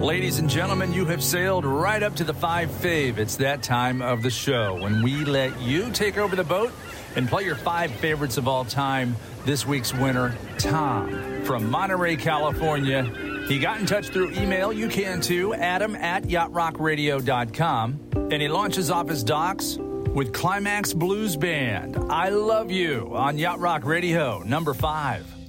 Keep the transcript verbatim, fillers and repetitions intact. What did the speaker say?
Ladies and gentlemen, you have sailed right up to the five fave. It's that time of the show when we let you take over the boat and play your five favorites of all time. This week's winner, Tom from Monterey, California. He got in touch through email. You can too. Adam at yacht rock radio dot com. And he launches off his docks with Climax Blues Band. I Love You on Yacht Rock Radio, number five.